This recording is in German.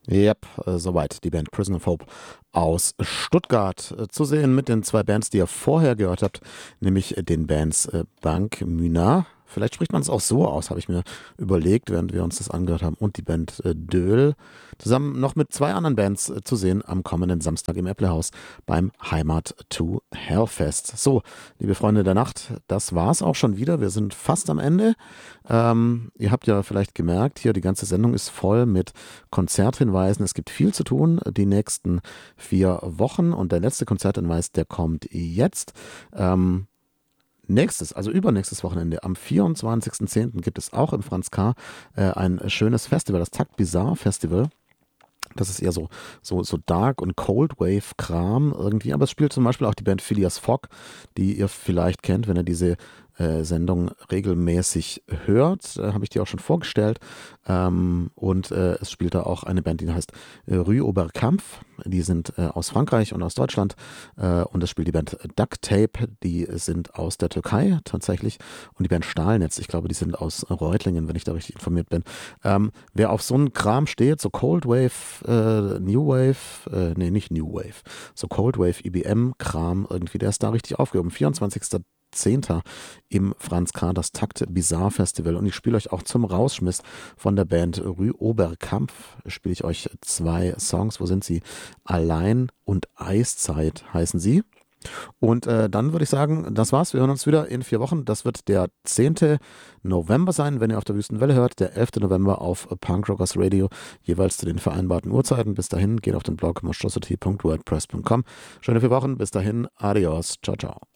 Yep, soweit die Band Prison of Hope aus Stuttgart. Zu sehen mit den zwei Bands, die ihr vorher gehört habt, nämlich den Bands Bank Müna. Vielleicht spricht man es auch so aus, habe ich mir überlegt, während wir uns das angehört haben. Und die Band Döhl. Zusammen noch mit zwei anderen Bands zu sehen am kommenden Samstag im Äpplehaus beim Heimat to Hellfest. So, liebe Freunde der Nacht, das war's auch schon wieder. Wir sind fast am Ende. Ihr habt ja vielleicht gemerkt, hier die ganze Sendung ist voll mit Konzerthinweisen. Es gibt viel zu tun die nächsten 4 Wochen und der letzte Konzerthinweis, der kommt jetzt. Nächstes, also übernächstes Wochenende, am 24.10. gibt es auch im Franz K. Ein schönes Festival, das Takt Bizarre Festival. Das ist eher so Dark- und Cold-Wave-Kram irgendwie. Aber es spielt zum Beispiel auch die Band Phileas Fogg, die ihr vielleicht kennt, wenn ihr diese Sendung regelmäßig hört. Habe ich die auch schon vorgestellt. Und es spielt da auch eine Band, die heißt Rue Oberkampf. Die sind aus Frankreich und aus Deutschland. Und es spielt die Band Duct Tape. Die sind aus der Türkei tatsächlich. Und die Band Stahlnetz, ich glaube, die sind aus Reutlingen, wenn ich da richtig informiert bin. Wer auf so einen Kram steht, so Cold Wave, New Wave, nee, nicht New Wave, so Cold Wave, IBM-Kram irgendwie, der ist da richtig aufgehoben. 24.10. im Franz K. das Takt Bizarre Festival. Und ich spiele euch auch zum Rausschmiss von der Band Rue Oberkampf, spiele ich euch 2 Songs. Wo sind sie? Allein und Eiszeit heißen sie. Und dann würde ich sagen, das war's. Wir hören uns wieder in 4 Wochen. Das wird der 10. November sein, wenn ihr auf der Wüstenwelle hört. Der 11. November auf Punk Rockers Radio, jeweils zu den vereinbarten Uhrzeiten. Bis dahin, geht auf den Blog monstrosity.wordpress.com. Schöne 4 Wochen. Bis dahin, adios. Ciao, ciao.